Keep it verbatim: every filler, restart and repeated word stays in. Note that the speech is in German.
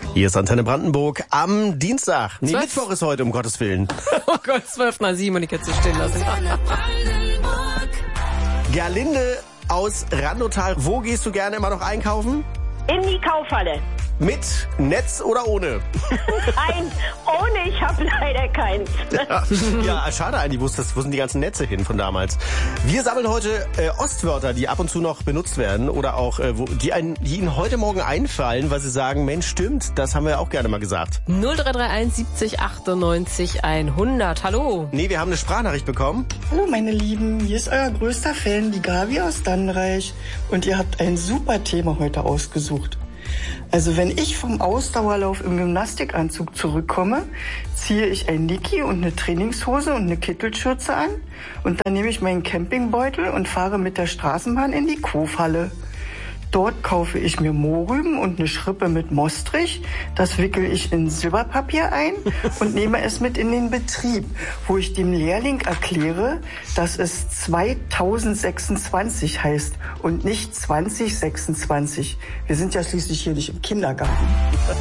Hier ist Antenne Brandenburg am Dienstag. Nee, Zwölf. Mittwoch ist heute, um Gottes Willen. Oh Gott, zwölf nach sieben und ich hätte sie stehen lassen. Gerlinde aus Randotal. Wo gehst du gerne immer noch einkaufen? In die Kaufhalle. Mit Netz oder ohne? Nein, ohne, ich habe leider keins. Ja, ja, schade eigentlich, wo, ist das, wo sind die ganzen Netze hin von damals? Wir sammeln heute äh, Ostwörter, die ab und zu noch benutzt werden oder auch, äh, wo, die, ein, die Ihnen heute Morgen einfallen, weil Sie sagen, Mensch, stimmt, das haben wir ja auch gerne mal gesagt. null drei drei eins siebzig achtundneunzig hundert. Hallo. Nee, wir haben eine Sprachnachricht bekommen. Hallo meine Lieben, hier ist euer größter Fan, die Gabi aus Dannenreich. Und ihr habt ein super Thema heute ausgesucht. Also wenn ich vom Ausdauerlauf im Gymnastikanzug zurückkomme, ziehe ich ein Niki und eine Trainingshose und eine Kittelschürze an und dann nehme ich meinen Campingbeutel und fahre mit der Straßenbahn in die Kofhalle. Dort kaufe ich mir Mohrrüben und eine Schrippe mit Mostrich. Das wickel ich in Silberpapier ein und nehme es mit in den Betrieb, wo ich dem Lehrling erkläre, dass es zweitausendsechsundzwanzig heißt und nicht zwanzig sechsundzwanzig. Wir sind ja schließlich hier nicht im Kindergarten.